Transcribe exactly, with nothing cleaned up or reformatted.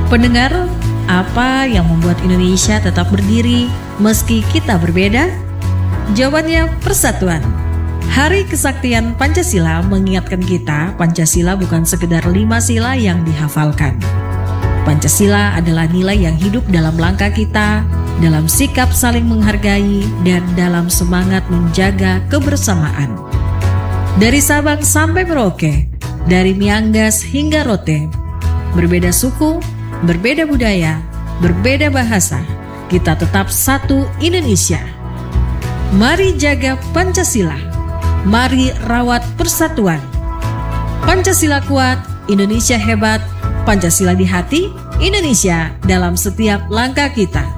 Pendengar, apa yang membuat Indonesia tetap berdiri meski kita berbeda? Jawabannya persatuan. Hari Kesaktian Pancasila mengingatkan kita Pancasila bukan sekedar lima sila yang dihafalkan. Pancasila adalah nilai yang hidup dalam langkah kita, dalam sikap saling menghargai, dan dalam semangat menjaga kebersamaan. Dari Sabang sampai Merauke, dari Miangas hingga Rote, berbeda suku, berbeda budaya, berbeda bahasa, kita tetap satu Indonesia. Mari jaga Pancasila. Mari rawat persatuan. Pancasila kuat, Indonesia hebat. Pancasila di hati, Indonesia dalam setiap langkah kita.